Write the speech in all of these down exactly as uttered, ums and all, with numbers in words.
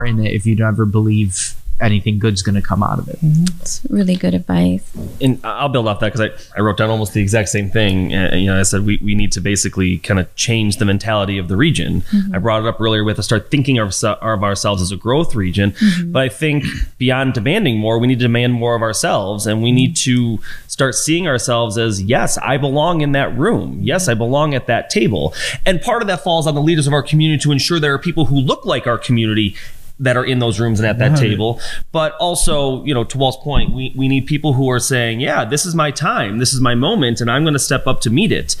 in it if you never believe anything good's going to come out of it. Mm-hmm. It's really good advice. And I'll build off that because I, I wrote down almost the exact same thing. Uh, you know, I said we, we need to basically kind of change the mentality of the region. Mm-hmm. I brought it up earlier with to start thinking of, of ourselves as a growth region. Mm-hmm. But I think beyond demanding more, we need to demand more of ourselves, and we mm-hmm. need to start seeing ourselves as, yes, I belong in that room. Yes, I belong at that table. And part of that falls on the leaders of our community to ensure there are people who look like our community that are in those rooms and at that right. table. But also, you know, to Walt's point, we, we need people who are saying, yeah, this is my time, this is my moment, and I'm going to step up to meet it.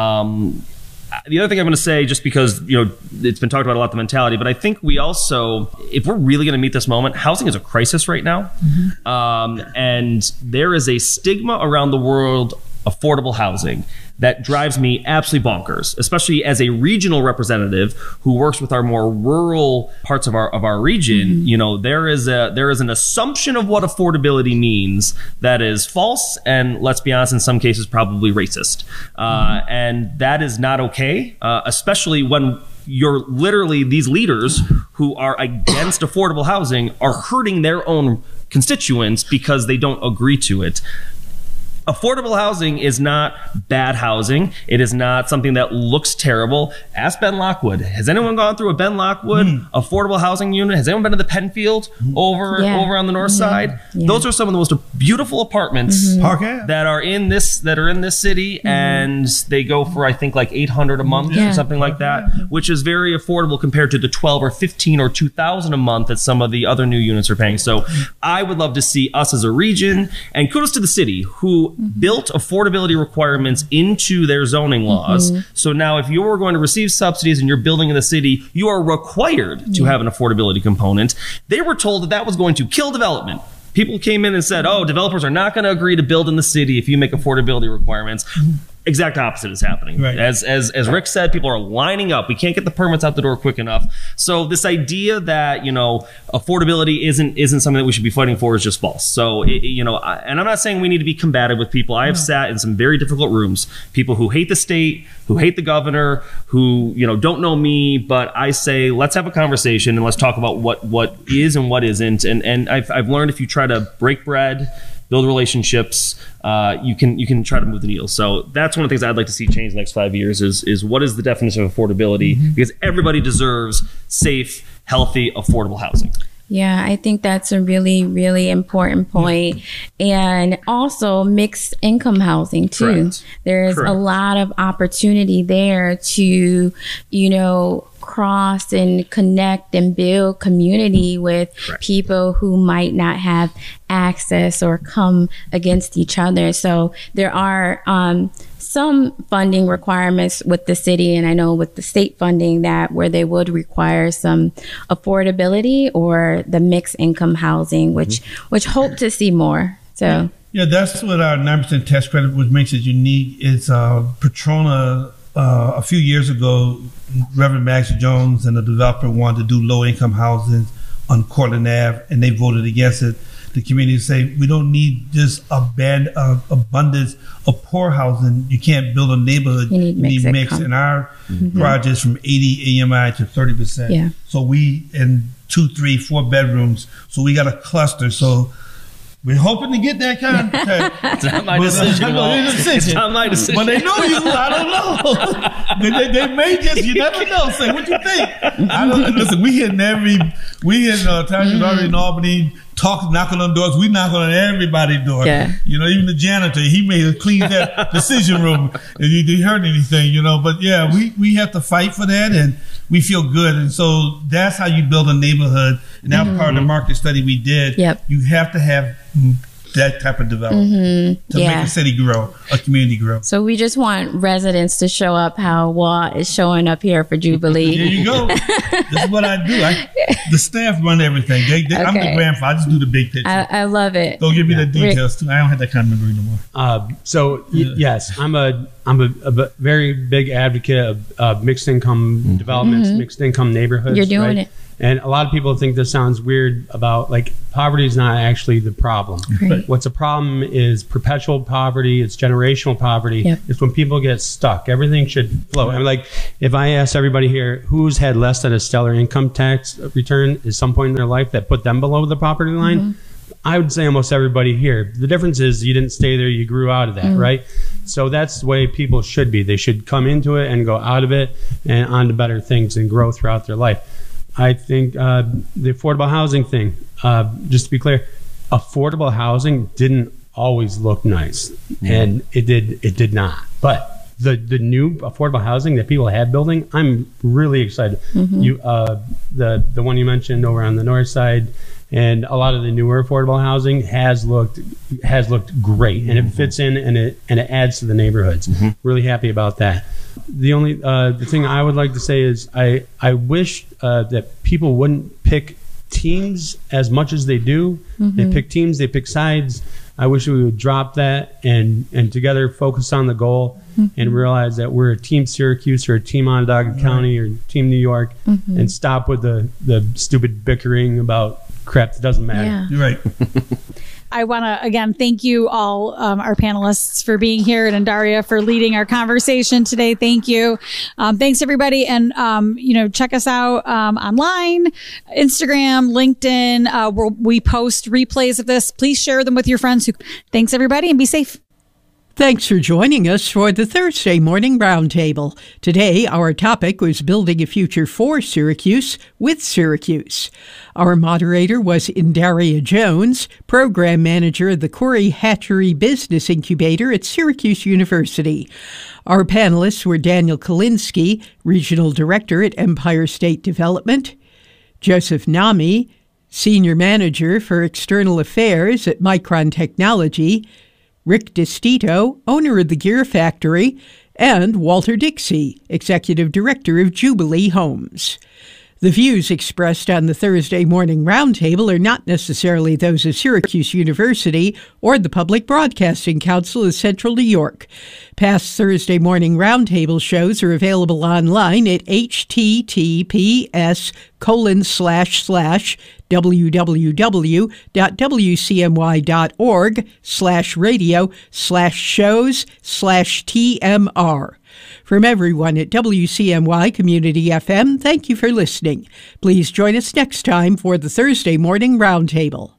Um, the other thing I'm going to say, just because, you know, it's been talked about a lot, the mentality, but I think we also, if we're really going to meet this moment, housing is a crisis right now. Mm-hmm. Um, and there is a stigma around the world, affordable housing, that drives me absolutely bonkers, especially as a regional representative who works with our more rural parts of our of our region. Mm-hmm. You know, there is a there is an assumption of what affordability means that is false, and let's be honest, in some cases probably racist. Uh, mm-hmm. And that is not okay, uh, especially when you're literally, these leaders who are against affordable housing are hurting their own constituents because they don't agree to it. Affordable housing is not bad housing. It is not something that looks terrible. Ask Ben Lockwood. Has anyone gone through a Ben Lockwood mm. affordable housing unit? Has anyone been to the Penfield over yeah. over on the north mm-hmm. side? Yeah. Those are some of the most beautiful apartments mm-hmm. that are in this that are in this city, mm-hmm. and they go for I think like eight hundred a month yeah. or something like that, which is very affordable compared to the twelve or fifteen or two thousand a month that some of the other new units are paying. So I would love to see us as a region, and kudos to the city who Mm-hmm. built affordability requirements into their zoning laws. Mm-hmm. So now if you're going to receive subsidies and you're building in the city, you are required mm-hmm. to have an affordability component. They were told that that was going to kill development. People came in and said, oh, developers are not going to agree to build in the city if you make affordability requirements. Mm-hmm. Exact opposite is happening. Right. As, as, as Rick said, people are lining up. We can't get the permits out the door quick enough. So this idea that, you know, affordability isn't, isn't something that we should be fighting for is just false. So, it, you know, I, and I'm not saying we need to be combative with people. I have no. sat in some very difficult rooms, people who hate the state, who hate the governor, who, you know, don't know me, but I say, let's have a conversation and let's talk about what, what is and what isn't. And, and I've, I've learned if you try to break bread, build relationships, uh, you can you can try to move the needle. So that's one of the things I'd like to see change in the next five years is, is what is the definition of affordability? Mm-hmm. Because everybody deserves safe, healthy, affordable housing. Yeah, I think that's a really, really important point. And also mixed income housing too. Correct. There's Correct. a lot of opportunity there to, you know, cross and connect and build community with Correct. people who might not have access or come against each other. So there are um, some funding requirements with the city, and I know with the state funding that where they would require some affordability or the mixed income housing, which mm-hmm. which hope to see more. So yeah, that's what our nine percent tax credit, which makes it unique. It's uh, Petrona. Uh, a few years ago, Reverend Max Jones and the developer wanted to do low-income housing on Cortland Avenue, and they voted against it. The community say we don't need just a band uh, abundance of poor housing. You can't build a neighborhood. You need mix. You need mix. And our mm-hmm. projects from eighty A M I to thirty percent. Yeah. So we in two, three, four bedrooms. So we got a cluster. So we're hoping to get that kind of It's not my decision. Uh, decision. It's not my decision. But they know you. I don't know. they, they, they may just, you never know. Say, what you think? I don't, listen, we hitting every, we hitting uh, Times mm-hmm. in Albany, talking, knocking on doors. We knocking on everybody's door. Yeah. You know, even the janitor, he may have cleaned that decision room if he didn't heard anything, you know. But yeah, we, we have to fight for that, and we feel good. And so that's how you build a neighborhood. And that mm-hmm. part of the market study we did. Yep. You have to have that type of development mm-hmm. to yeah. make a city grow, a community grow. So we just want residents to show up how Walt is showing up here for Jubilee. There you go. This is what I do. I, the staff run everything. They, they, okay. I'm the grandfather. I just do the big picture. I, I love it. Don't give me yeah. the details too. I don't have that kind of memory no more. Uh, so yeah. y- yes, I'm a I'm a, a very big advocate of uh, mixed income mm-hmm. developments, mm-hmm. mixed income neighborhoods. You're doing right? it. And a lot of people think this sounds weird about, like, poverty is not actually the problem. Right. What's a problem is perpetual poverty. It's generational poverty. Yep. It's when people get stuck. Everything should flow. I mean, like, if I ask everybody here who's had less than a stellar income tax return at some point in their life that put them below the poverty line, mm-hmm. I would say almost everybody here. The difference is you didn't stay there, you grew out of that, mm. right? So that's the way people should be. They should come into it and go out of it and on to better things and grow throughout their life. I think uh, the affordable housing thing, uh, just to be clear, affordable housing didn't always look nice, yeah. and it did it did not. But the the new affordable housing that people have building, I'm really excited. Mm-hmm. You uh, the the one you mentioned over on the north side. And a lot of the newer affordable housing has looked has looked great, and it fits in and it and it adds to the neighborhoods. Mm-hmm. Really happy about that. The only uh, the thing I would like to say is I I wish uh, that people wouldn't pick teams as much as they do. Mm-hmm. They pick teams, they pick sides. I wish we would drop that and and together focus on the goal mm-hmm. and realize that we're a team Syracuse or a team Onondaga right. County or team New York, mm-hmm. and stop with the the stupid bickering about crap that doesn't matter. Yeah. You're right. I want to, again, thank you all, um, our panelists, for being here, and Daria for leading our conversation today. Thank you. Um, thanks, everybody. And, um, you know, check us out um, online, Instagram, LinkedIn. Uh, where we post replays of this. Please share them with your friends. Who, thanks, everybody, and be safe. Thanks for joining us for the Thursday Morning Roundtable. Today, our topic was Building a Future for Syracuse with Syracuse. Our moderator was Indaria Jones, Program Manager of the Corey Hatchery Business Incubator at Syracuse University. Our panelists were Daniel Kalinsky, Regional Director at Empire State Development, Joseph Nami, Senior Manager for External Affairs at Micron Technology, Rick DiStito, owner of the Gear Factory, and Walter Dixie, Executive Director of Jubilee Homes. The views expressed on the Thursday Morning Roundtable are not necessarily those of Syracuse University or the Public Broadcasting Council of Central New York. Past Thursday Morning Roundtable shows are available online at https colon slash slash www.wcmy.org slash radio slash shows slash TMR. From everyone at W C M Y Community F M, thank you for listening. Please join us next time for the Thursday Morning Roundtable.